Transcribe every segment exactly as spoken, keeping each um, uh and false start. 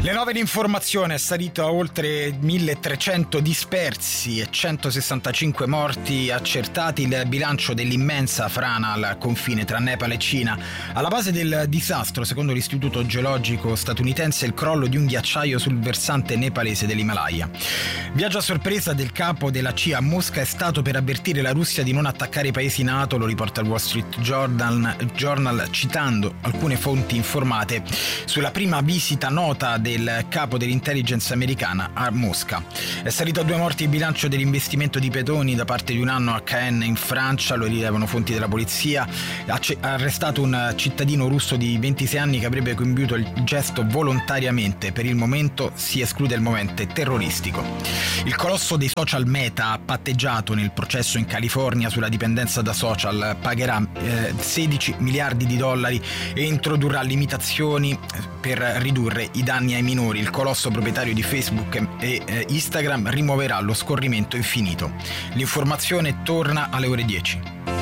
Le nove di informazione: è salito a oltre milletrecento dispersi e centosessantacinque morti accertati il bilancio dell'immensa frana al confine tra Nepal e Cina. Alla base del disastro, secondo l'Istituto Geologico statunitense, il crollo di un ghiacciaio sul versante nepalese dell'Himalaya. Viaggio a sorpresa del capo della C I A a Mosca è stato per avvertire la Russia di non attaccare i paesi NATO, lo riporta il Wall Street Journal, Journal citando alcune fonti informate sulla prima visita nota del il capo dell'intelligence americana a Mosca. È salito a due morti il bilancio dell'investimento di pedoni da parte di un anno a Caen in Francia, lo rilevano fonti della polizia. Ha arrestato un cittadino russo di ventisei anni che avrebbe compiuto il gesto volontariamente. Per il momento si esclude il movente terroristico. Il colosso dei social Meta ha patteggiato nel processo in California sulla dipendenza da social, pagherà eh, sedici miliardi di dollari e introdurrà limitazioni per ridurre i danni ai minori. Il colosso proprietario di Facebook e eh, Instagram rimuoverà lo scorrimento infinito. L'informazione torna alle ore dieci.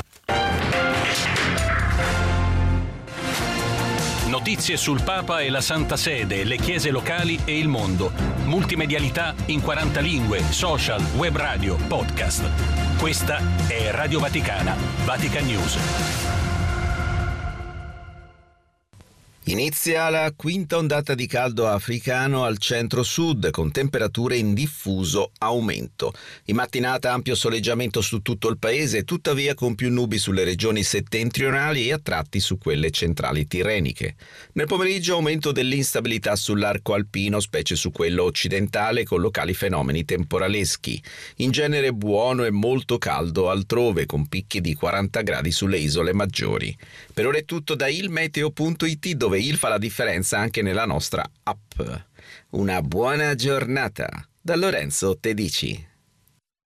Notizie sul Papa e la Santa Sede, le chiese locali e il mondo. Multimedialità in quaranta lingue, social, web radio, podcast. Questa è Radio Vaticana, Vatican News. Inizia la quinta ondata di caldo africano al centro-sud, con temperature in diffuso aumento. In mattinata ampio soleggiamento su tutto il paese, tuttavia con più nubi sulle regioni settentrionali e a tratti su quelle centrali tirreniche. Nel pomeriggio aumento dell'instabilità sull'arco alpino, specie su quello occidentale, con locali fenomeni temporaleschi. In genere buono e molto caldo altrove, con picchi di quaranta gradi sulle isole maggiori. Per ora è tutto da ilmeteo punto it, dove il fa la differenza anche nella nostra app. Una buona giornata da Lorenzo Tedici.